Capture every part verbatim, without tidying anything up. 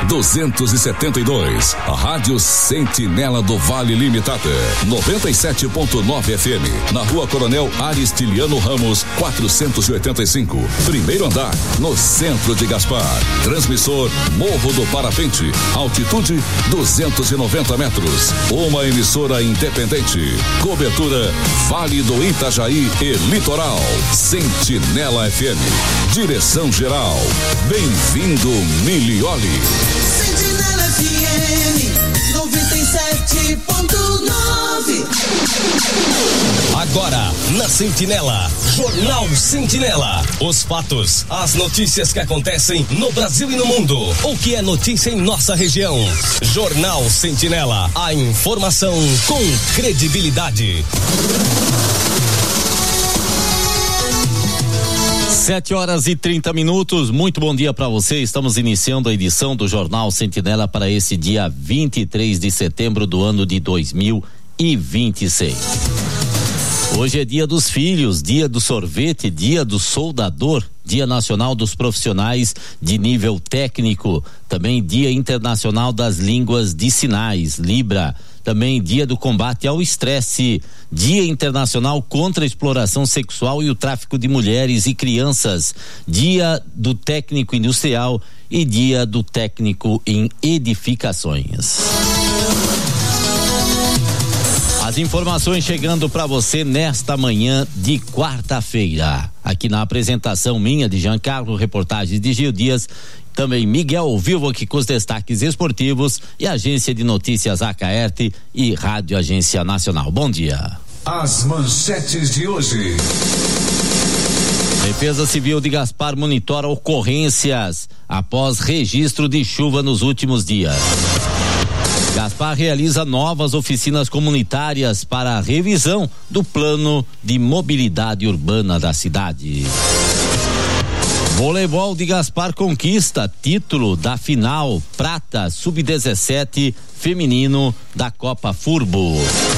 duzentos e setenta e dois. A Rádio Sentinela do Vale Limitada. noventa e sete ponto nove F M. Na Rua Coronel Aristiliano Ramos, quatrocentos e oitenta e cinco. Primeiro andar, no centro de Gaspar. Transmissor Morro do Parapente. Altitude duzentos e noventa metros. Uma emissora independente. Cobertura Vale do Itajaí e Litoral. Sentinela F M. Direção geral. Bem-vindo, Milioli. Sentinela F M noventa e sete ponto nove. Agora, na Sentinela, Jornal Sentinela. Os fatos, as notícias que acontecem no Brasil e no mundo. O que é notícia em nossa região. Jornal Sentinela, a informação com credibilidade. Sete horas e trinta minutos, muito bom dia para você. Estamos iniciando a edição do Jornal Sentinela para esse dia vinte e três de setembro do ano de dois mil e vinte e seis. Hoje é dia dos filhos, dia do sorvete, dia do soldador, dia nacional dos profissionais de nível técnico, também dia internacional das línguas de sinais, Libra. Também dia do combate ao estresse, dia internacional contra a exploração sexual e o tráfico de mulheres e crianças, dia do técnico industrial e dia do técnico em edificações. As informações chegando para você nesta manhã de quarta-feira. Aqui na apresentação minha de Giancarlo, reportagens de Gil Dias, também Miguel ao vivo aqui com os destaques esportivos e Agência de Notícias Acaerte e Rádio Agência Nacional. Bom dia. As manchetes de hoje. Defesa Civil de Gaspar monitora ocorrências após registro de chuva nos últimos dias. Gaspar realiza novas oficinas comunitárias para a revisão do plano de mobilidade urbana da cidade. Voleibol de Gaspar conquista título da final prata sub dezessete feminino da Copa Furbo.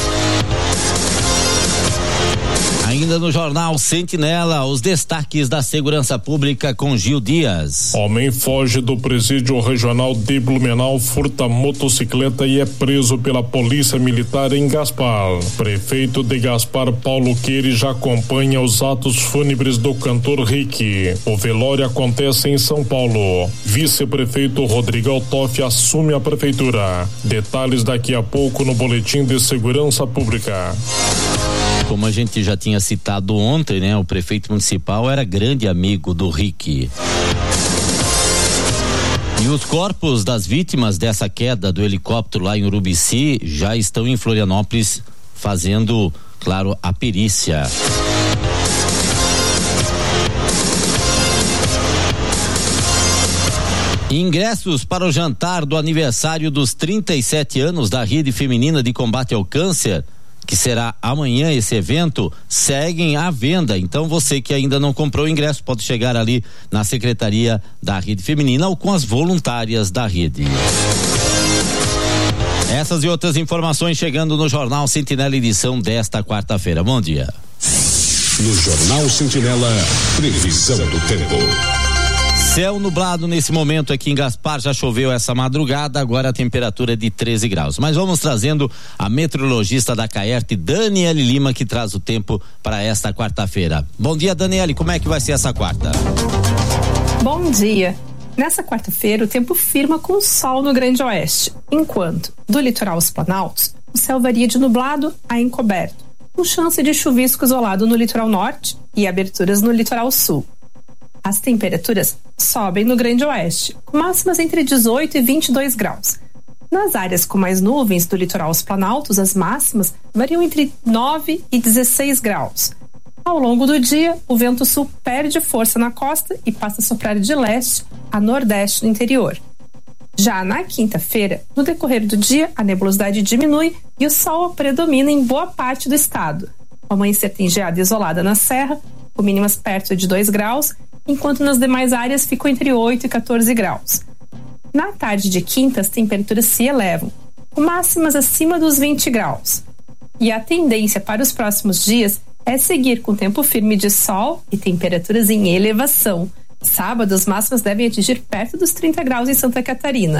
Ainda no Jornal Sentinela, os destaques da segurança pública com Gil Dias. Homem foge do presídio regional de Blumenau, furta motocicleta e é preso pela polícia militar em Gaspar. Prefeito de Gaspar, Paulo Queire, já acompanha os atos fúnebres do cantor Rick. O velório acontece em São Paulo. Vice-prefeito Rodrigo Altoff assume a prefeitura. Detalhes daqui a pouco no Boletim de Segurança Pública. Como a gente já tinha citado ontem, né? O prefeito municipal era grande amigo do Rick. E os corpos das vítimas dessa queda do helicóptero lá em Urubici já estão em Florianópolis fazendo, claro, a perícia. Ingressos para o jantar do aniversário dos trinta e sete anos da Rede Feminina de Combate ao Câncer, que será amanhã esse evento, seguem à venda. Então você que ainda não comprou o ingresso pode chegar ali na Secretaria da Rede Feminina ou com as voluntárias da rede. Essas e outras informações chegando no Jornal Sentinela, edição desta quarta-feira. Bom dia. No Jornal Sentinela, previsão do tempo. Céu nublado nesse momento aqui em Gaspar, já choveu essa madrugada, agora a temperatura é de treze graus. Mas vamos trazendo a meteorologista da Caerte, Daniele Lima, que traz o tempo para esta quarta-feira. Bom dia, Daniele, como é que vai ser essa quarta? Bom dia. Nessa quarta-feira o tempo firma com sol no Grande Oeste, enquanto do litoral aos Planaltos o céu varia de nublado a encoberto, com chance de chuvisco isolado no litoral norte e aberturas no litoral sul. As temperaturas sobem no Grande Oeste, com máximas entre dezoito e vinte e dois graus. Nas áreas com mais nuvens do litoral aos Planaltos, as máximas variam entre nove e dezesseis graus. Ao longo do dia, o vento sul perde força na costa e passa a soprar de leste a nordeste no interior. Já na quinta-feira, no decorrer do dia, a nebulosidade diminui e o sol predomina em boa parte do estado. O amanhecer tem geada isolada na serra, com mínimas perto de dois graus, enquanto nas demais áreas ficam entre oito e quatorze graus. Na tarde de quinta, as temperaturas se elevam, com máximas acima dos vinte graus. E a tendência para os próximos dias é seguir com tempo firme de sol e temperaturas em elevação. Sábado, as máximas devem atingir perto dos trinta graus em Santa Catarina.